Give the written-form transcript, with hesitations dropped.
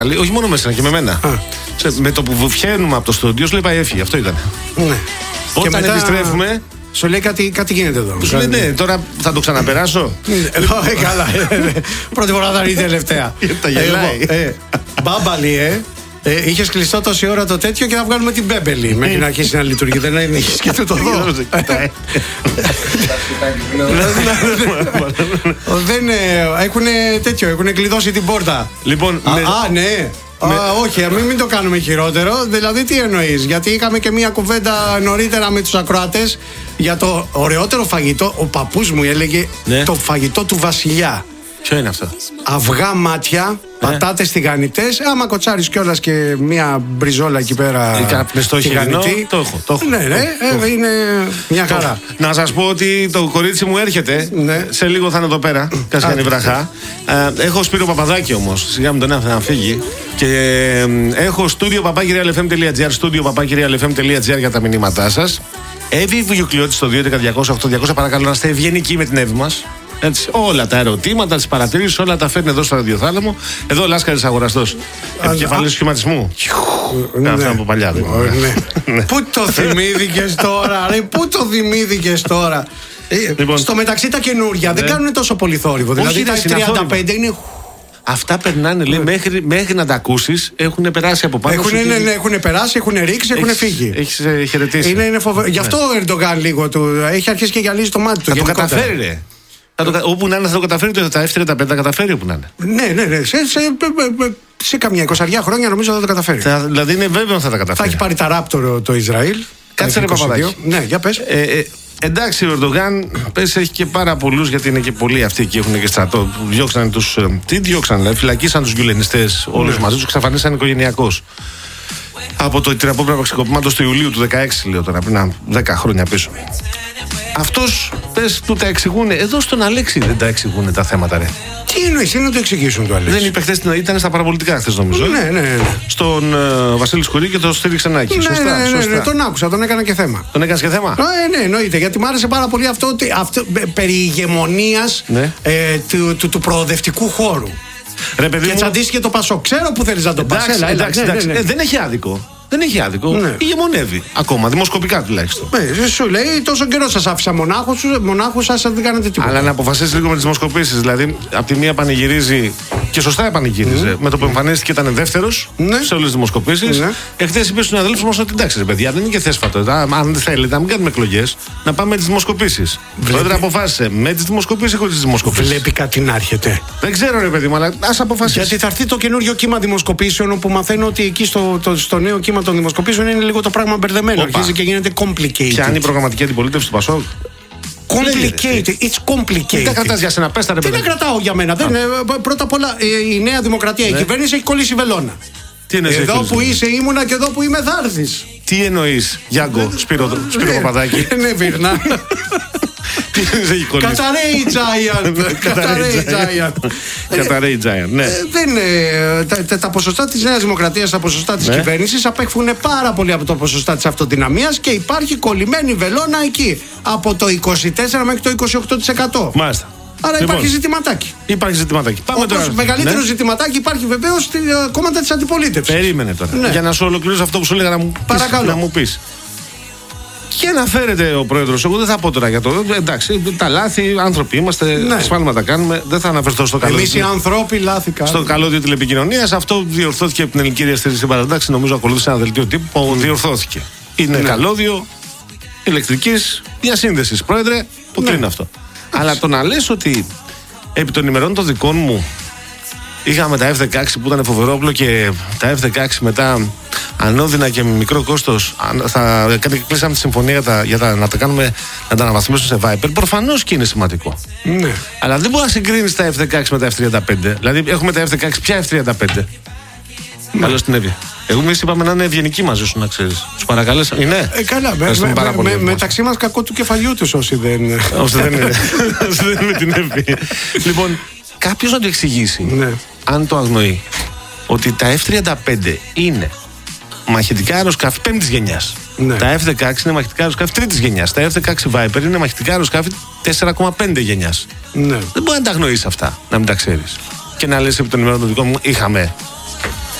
Όχι μόνο μέσα και με μένα. Με το που βγαίνουμε από το στούντιο, σου λέει πάει έφυγε. Αυτό ήταν. Ναι. Όταν μετά επιστρέφουμε. Σου λέει κάτι γίνεται εδώ. Σου λέει ναι, τώρα θα το ξαναπεράσω. Καλά. Πρώτη φορά θα είναι η τελευταία. Τα γελάει. Μπάμπαλι, είχες κλειστό τόση ώρα το τέτοιο και θα βγάλουμε την Μπέμπελη μέχρι να αρχίσει να λειτουργεί. Δεν έχεις και το δω. Έχουν κλειδώσει την πόρτα. Λοιπόν. Ναι. Όχι, μην το κάνουμε χειρότερο. Δηλαδή, τι εννοείς? Γιατί είχαμε και μία κουβέντα νωρίτερα με τους ακροατές για το ωραιότερο φαγητό. Ο παππούς μου έλεγε το φαγητό του βασιλιά. Ποιο είναι αυτό? Αυγά μάτια, πατάτες τηγανιτές. Άμα κοτσάρεις κιόλας και μία μπριζόλα εκεί πέρα τηγανιτή. Το έχω. Ναι, είναι μια χαρά. Να σας πω ότι το κορίτσι μου έρχεται. Σε λίγο θα είναι εδώ πέρα. Κασιανή βραχά. Έχω Σπύρο Παπαδάκη όμως. Σιγά μου τον άφηνα να φύγει. Και έχω studio.papakirialfm.gr, studio.papakirialfm.gr για τα μηνύματά σας. Εύη Βουγιουκλιώτη στο 2.11.200.8.200. Παρακαλώ να είστε ευγενικοί με την Εύη μας. Έτσι, όλα τα ερωτήματα, τις παρατηρήσεις, όλα τα φέρνει εδώ στο ραδιοθάλαμο. Εδώ ο Λάσκαρης αγοραστός. Επικεφαλής σχηματισμού. Αυτά από παλιά. Πού το θυμήθηκες τώρα, ρε, πού το θυμήθηκες τώρα. Στο μεταξύ τα καινούρια δεν κάνουν τόσο πολύ θόρυβο. Δηλαδή τα 35 είναι. Αυτά περνάνε, λέει, μέχρι να τα ακούσεις, έχουν περάσει από πάνω. Έχουν περάσει, έχουν ρίξει, έχουν φύγει. Έχεις χαιρετήσει. Είναι φοβερό. Γι' αυτό ο Ερντογκάν λίγο του έχει αρχίσει και γυαλίζει το μάτι του. Θα το καταφέρει, ρε. Όπου να είναι θα το καταφέρει, τα F-35 τα καταφέρει όπου να είναι. Ναι. Σε καμιά 20 χρόνια νομίζω θα το καταφέρει. Δηλαδή είναι βέβαιο θα τα καταφέρει. Θα έχει πάρει τα Ράπτορ το Ισραήλ. Κάτσε ρε Παπαδάκη. Ναι, για πες. Εντάξει, ο Ερντογκάν πες έχει και πάρα πολλούς, γιατί είναι και πολλοί αυτοί και έχουν και στρατό. Διώξανε τους. Τι διώξανε, φυλακίσαν τους γκουλενιστές όλους μαζί τους, εξαφανίσαν οικογενειακώς. Από το τυραπόπλευμα πραξικοπήματος του Ιουλίου του 2016, λέω τώρα, πριν 10 χρόνια πίσω. Αυτός, πες, του τα εξηγούνε. Εδώ στον Αλέξη δεν τα εξηγούνε τα θέματα, ρε. Τι εννοείς, είναι να το εξηγήσουν το Αλέξη? Δεν είπε χθες, ήταν στα παραπολιτικά χθες νομίζω. Ναι. Στον Βασίλη Σκουρί και το στήριξε να έχει. Ναι, τον άκουσα, τον έκανα και θέμα. Τον έκανες και θέμα? Ναι, εννοείται, γιατί μου άρεσε πάρα πολύ αυτό περί ηγεμονίας του προοδευτικού χώρου. Ρε, παιδί και τσαντίστηκε το Πασόκ. Ξέρω που θέλεις να το πας. Εντάξει. Δεν έχει άδικο. Δεν έχει άδικο. Ηγεμονεύει ακόμα, δημοσκοπικά τουλάχιστον. Σου λέει τόσο καιρό σας άφησα μονάχους σας δεν κάνετε τίποτα. Αλλά να αποφασίσει λίγο με τις δημοσκοπήσεις. Δηλαδή, από τη μία πανηγυρίζει και σωστά πανηγύριζε. Με το που εμφανίστηκε ήταν δεύτερος σε όλες τις δημοσκοπήσεις. Εχθές είπε στους αδέλφους μας ότι εντάξει, ρε παιδιά, δεν είναι και θέσφατο. Αν θέλετε, να μην κάνουμε εκλογές, να πάμε με τις δημοσκοπήσεις. Πρόεδρε, αποφάσισε με τις δημοσκοπήσεις ή χωρίς τις δημοσκοπήσεις? Βλέπει κάτι να έρχεται. Δεν ξέρω, ρε παιδί μου, αλλά ας αποφασίσει. Γιατί θα έρθει το καινούριο κύμα δημοσκοπήσεων, όπου μαθαίνω ότι εκεί στο νέο κύμα των δημοσκοπήσεων είναι λίγο το πράγμα μπερδεμένο. Αρχίζει και γίνεται complicated. Ποια είναι η προγραμματική αντιπολίτευση του Πασόκ? Complicated, it's complicated. Τι τα κρατάς για σένα, πες τα ρε παιδί. Τι τα κρατάω για μένα. Πρώτα απ' όλα, η Νέα Δημοκρατία, η κυβέρνηση έχει κολλήσει βελόνα. Εδώ που είσαι ήμουνα και εδώ που είμαι θα έρθεις. Τι εννοείς, Γιάνγκο, Σπύρο Παπαδάκη? Ναι, Βίρνα. Τι έχει κολλήσει? Καταραίει Giant. Ναι. Τα ποσοστά της Νέας Δημοκρατίας, τα ποσοστά της κυβέρνησης απέχουν πάρα πολύ από το ποσοστά της αυτοδυναμίας και υπάρχει κολλημένη βελόνα εκεί. Από το 24% μέχρι το 28%. Μάλιστα. Άρα υπάρχει ζητηματάκι. Όπως μεγαλύτερο ζητηματάκι υπάρχει βεβαίως στη κόμματα της αντιπολίτευσης. Περίμενε τώρα. Για να σου ολοκληρώσω αυτό που σου έλεγα να μου πεις. Και αναφέρεται ο πρόεδρος. Εγώ δεν θα πω τώρα για το. Εντάξει, τα λάθη, άνθρωποι είμαστε. Σφάλματα κάνουμε. Δεν θα αναφερθώ στο καλώδιο. Εμείς οι ανθρώποι λάθη κάνουμε. Στο καλώδιο τηλεπικοινωνίας. Αυτό διορθώθηκε από την ελληνική διαστήριξη παρατάξη. Νομίζω ακολούθησε ένα δελτίο τύπου που διορθώθηκε. Είναι καλώδιο ηλεκτρικής διασύνδεσης. Πρόεδρε, που κλείνει αυτό. Αλλά το να λες ότι επί των ημερών των δικών μου είχαμε τα F-16 που ήταν φοβερό όπλο και τα F-16 μετά ανώδυνα και με μικρό κόστος, κλείσαμε τη συμφωνία να τα αναβαθμίσουμε σε Viper. Προφανώς και είναι σημαντικό. Ναι. Αλλά δεν μπορεί να συγκρίνεις τα F-16 με τα F-35. Δηλαδή έχουμε τα F-16, ποια F-35? Καλώς την Εύη. Εμείς είπαμε να είναι ευγενικοί μαζί σου, να ξέρεις. Τους παρακαλέσα. Είναι. Καλά, μεταξύ μας κακό του κεφαλιού τους όσοι δεν είναι. Όσοι δεν είναι με την Εύη. Λοιπόν, κάποιος να το εξηγήσει, αν το αγνοεί, ότι τα F-35 είναι μαχητικά αεροσκάφη 5ης γενιάς. Τα F-16 είναι μαχητικά αεροσκάφη 3ης γενιάς. Τα F-16 Viper είναι μαχητικά αεροσκάφη 4,5 γενιάς. Δεν μπορεί να τα αγνοείς αυτά, να μην τα ξέρεις. Και να λες επί των ημερών των δικών μου είχαμε